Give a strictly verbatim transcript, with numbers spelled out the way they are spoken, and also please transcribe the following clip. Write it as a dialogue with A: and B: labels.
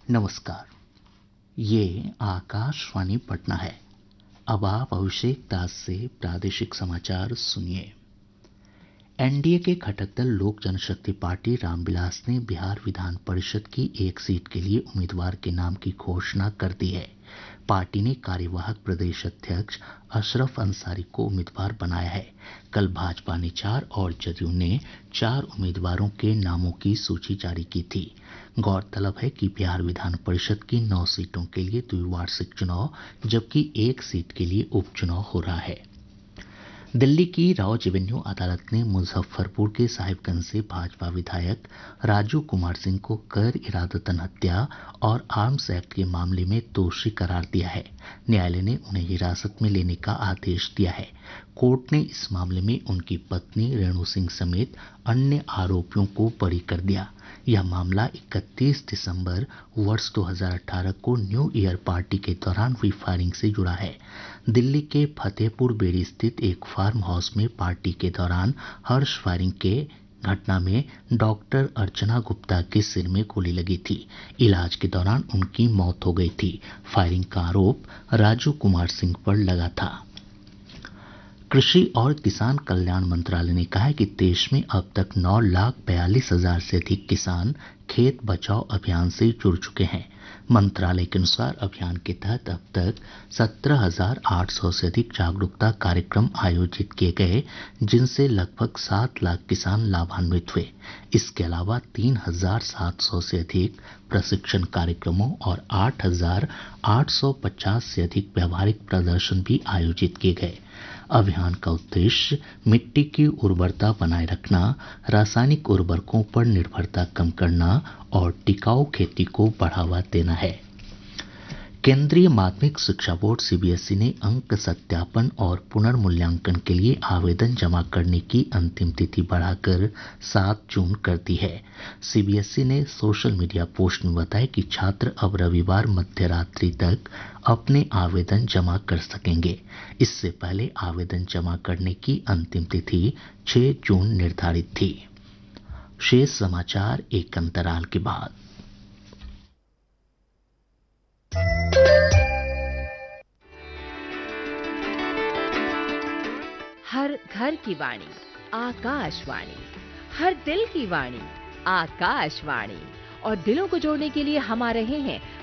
A: नमस्कार। ये आकाशवाणी पटना है। अब आप अभिषेक दास से प्रादेशिक समाचार सुनिए। एनडीए के घटक दल लोक जनशक्ति पार्टी रामविलास ने बिहार विधान परिषद की एक सीट के लिए उम्मीदवार के नाम की घोषणा कर दी है। पार्टी ने कार्यवाहक प्रदेश अध्यक्ष अशरफ अंसारी को उम्मीदवार बनाया है। कल भाजपा ने चार और जदयू ने चार उम्मीदवारों के नामों की सूची जारी की थी। गौरतलब है कि बिहार विधान परिषद की नौ सीटों के लिए द्विवार्षिक चुनाव जबकि एक सीट के लिए उपचुनाव हो रहा है। दिल्ली की राउज एवेन्यू अदालत ने मुजफ्फरपुर के साहिबगंज से भाजपा विधायक राजू कुमार सिंह को गैर इरादतन हत्या और आर्म्स एक्ट के मामले में दोषी करार दिया है। न्यायालय ने उन्हें हिरासत में लेने का आदेश दिया है। कोर्ट ने इस मामले में उनकी पत्नी रेणु सिंह समेत अन्य आरोपियों को बरी कर दिया। यह मामला इकतीस दिसंबर वर्ष दो हज़ार अठारह को न्यू ईयर पार्टी के दौरान हुई फायरिंग से जुड़ा है। दिल्ली के फतेहपुर बेरी स्थित एक फार्म हाउस में पार्टी के दौरान हर्ष फायरिंग के घटना में डॉक्टर अर्चना गुप्ता के सिर में गोली लगी थी। इलाज के दौरान उनकी मौत हो गई थी। फायरिंग का आरोप राजू कुमार सिंह पर लगा था। कृषि और किसान कल्याण मंत्रालय ने कहा है कि देश में अब तक नौ लाख बयालीस हजार से अधिक किसान खेत बचाओ अभियान से जुड़ चुके हैं। मंत्रालय के अनुसार अभियान के तहत अब तक सत्रह हजार आठ सौ से अधिक जागरूकता कार्यक्रम आयोजित किए गए, जिनसे लगभग सात लाख किसान लाभान्वित हुए। इसके अलावा तीन हजार सात सौ से अधिक प्रशिक्षण कार्यक्रमों और आठ हजार आठ सौ पचास से अधिक व्यावहारिक प्रदर्शन भी आयोजित किए गए। अभियान का उद्देश्य मिट्टी की उर्वरता बनाए रखना, रासायनिक उर्वरकों पर निर्भरता कम करना और टिकाऊ खेती को बढ़ावा देना है। केंद्रीय माध्यमिक शिक्षा बोर्ड सीबीएसई ने अंक सत्यापन और पुनर्मूल्यांकन के लिए आवेदन जमा करने की अंतिम तिथि बढ़ाकर सात जून कर दी है। सीबीएसई ने सोशल मीडिया पोस्ट में बताया कि छात्र अब रविवार मध्य रात्रि तक अपने आवेदन जमा कर सकेंगे। इससे पहले आवेदन जमा करने की अंतिम तिथि छह जून निर्धारित थी। शेष समाचार एक अंतराल के बाद।
B: हर घर की वाणी आकाशवाणी, हर दिल की वाणी आकाशवाणी। और दिलों को जोड़ने के लिए हम आ रहे हैं